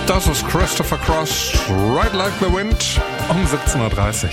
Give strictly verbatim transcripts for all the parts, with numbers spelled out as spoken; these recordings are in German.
Das ist Christopher Cross, Ride Like the Wind, um siebzehn Uhr dreißig.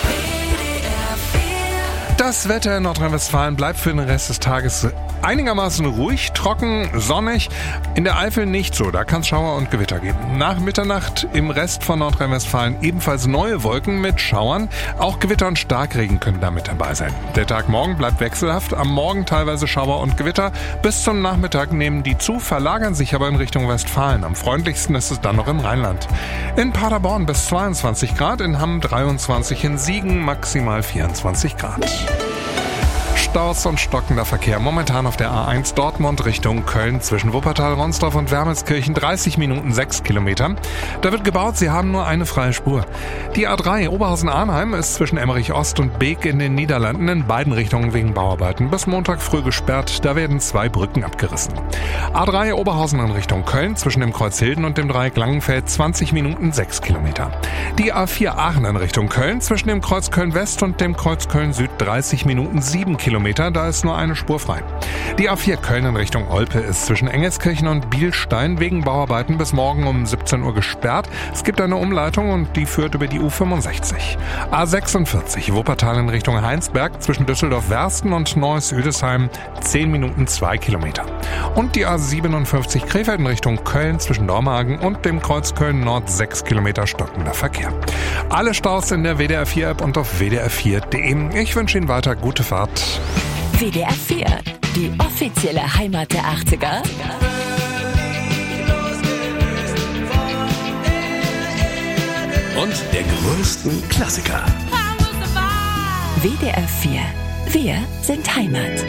Das Wetter in Nordrhein-Westfalen bleibt für den Rest des Tages einigermaßen ruhig, trocken, sonnig. In der Eifel nicht so, da kann es Schauer und Gewitter geben. Nach Mitternacht im Rest von Nordrhein-Westfalen ebenfalls neue Wolken mit Schauern. Auch Gewitter und Starkregen können damit dabei sein. Der Tag morgen bleibt wechselhaft, am Morgen teilweise Schauer und Gewitter. Bis zum Nachmittag nehmen die zu, verlagern sich aber in Richtung Westfalen. Am freundlichsten ist es dann noch im Rheinland. In Paderborn bis zweiundzwanzig Grad, in Hamm dreiundzwanzig, in Siegen maximal vierundzwanzig Grad. Staus und stockender Verkehr momentan auf der A eins Dortmund Richtung Köln zwischen Wuppertal, Ronsdorf und Wermelskirchen, dreißig Minuten, sechs Kilometer. Da wird gebaut, sie haben nur eine freie Spur. Die A drei Oberhausen-Arnheim ist zwischen Emmerich Ost und Beek in den Niederlanden in beiden Richtungen wegen Bauarbeiten bis Montag früh gesperrt, da werden zwei Brücken abgerissen. A drei Oberhausen in Richtung Köln zwischen dem Kreuz Hilden und dem Dreieck Langenfeld, zwanzig Minuten, sechs Kilometer. Die A vier Aachen in Richtung Köln zwischen dem Kreuz Köln West und dem Kreuz Köln Süd, dreißig Minuten, sieben Kilometer. Da ist nur eine Spur frei. Die A vier Köln in Richtung Olpe ist zwischen Engelskirchen und Bielstein wegen Bauarbeiten bis morgen um siebzehn Uhr gesperrt. Es gibt eine Umleitung und die führt über die U fünfundsechzig. A sechsundvierzig Wuppertal in Richtung Heinsberg zwischen Düsseldorf-Wersten und Neuss-Üdesheim, zehn Minuten, zwei Kilometer. Und die A siebenundfünfzig Krefeld in Richtung Köln zwischen Dormagen und dem Kreuz Köln Nord, sechs Kilometer stockender Verkehr. Alle Staus in der W D R vier App und auf w d r vier punkt d e. Ich wünsche Ihnen weiter gute Fahrt. W D R vier, die offizielle Heimat der achtziger. Und der größten Klassiker. W D R vier, wir sind Heimat.